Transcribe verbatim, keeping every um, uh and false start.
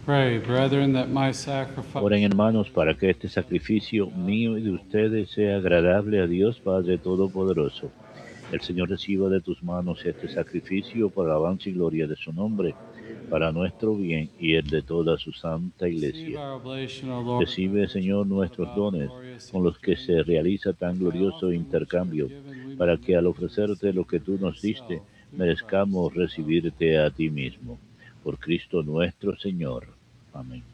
Pray, brethren, that my sacrifice Oren, hermanos, para que este sacrificio mío y de ustedes sea agradable a Dios Padre Todopoderoso. El Señor reciba de tus manos este sacrificio por alabanza y gloria de su nombre, para nuestro bien y el de toda su santa receive Iglesia. our oblation, O Lord, Recibe, Señor, nuestros about dones, glorious con los que se exchange. realiza tan By glorioso offering which you have intercambio, given, we may para que al merit to ofrecerte lo receive que your tú very nos diste, self through Christ merezcamos our Lord. recibirte a ti mismo. Por Cristo nuestro Señor. Amén.